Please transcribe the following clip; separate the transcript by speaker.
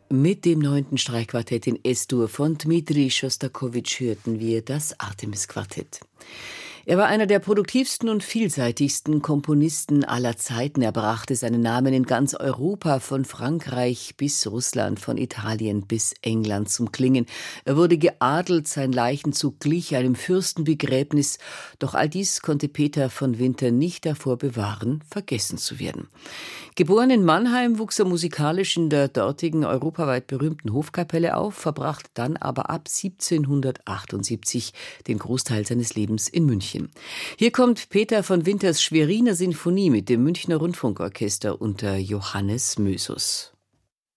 Speaker 1: Mit dem 9. Streichquartett in S-Dur von Dmitri Schostakowitsch hörten wir das Artemis-Quartett. Er war einer der produktivsten und vielseitigsten Komponisten aller Zeiten. Er brachte seinen Namen in ganz Europa, von Frankreich bis Russland, von Italien bis England zum Klingen. Er wurde geadelt, sein Leichenzug glich einem Fürstenbegräbnis. Doch all dies konnte Peter von Winter nicht davor bewahren, vergessen zu werden. Geboren in Mannheim, wuchs er musikalisch in der dortigen europaweit berühmten Hofkapelle auf, verbrachte dann aber ab 1778 den Großteil seines Lebens in München. Hier kommt Peter von Winters Schweriner Sinfonie mit dem Münchner Rundfunkorchester unter Johannes Mösus.